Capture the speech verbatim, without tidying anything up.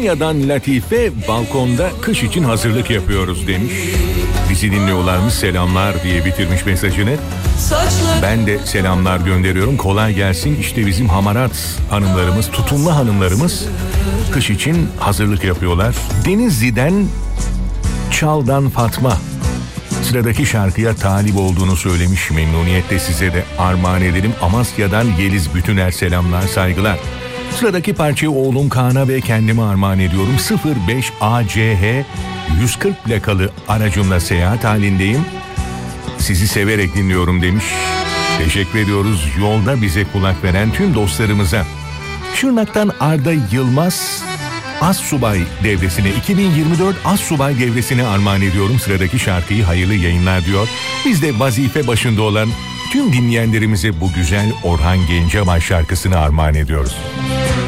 Konya'dan Latife, balkonda kış için hazırlık yapıyoruz demiş. Bizi dinliyorlarmış, selamlar diye bitirmiş mesajını. Ben de selamlar gönderiyorum. Kolay gelsin. İşte bizim hamarat hanımlarımız, tutumlu hanımlarımız kış için hazırlık yapıyorlar. Denizli'den Çaldan Fatma sıradaki şarkıya talip olduğunu söylemiş. Memnuniyetle size de armağan edelim. Amasya'dan Yeliz Bütüner, selamlar, saygılar. Sıradaki parçayı oğlum Kaan'a ve kendime armağan ediyorum. sıfır beş A C H yüz kırk plakalı aracımla seyahat halindeyim. Sizi severek dinliyorum demiş. Teşekkür ediyoruz yolda bize kulak veren tüm dostlarımıza. Şırnak'tan Arda Yılmaz, Assubay devresine, iki bin yirmi dört Assubay devresine armağan ediyorum. Sıradaki şarkıyı hayırlı yayınlar diyor. Biz de vazife başında olan tüm dinleyenlerimize bu güzel Orhan Gencebay şarkısını armağan ediyoruz.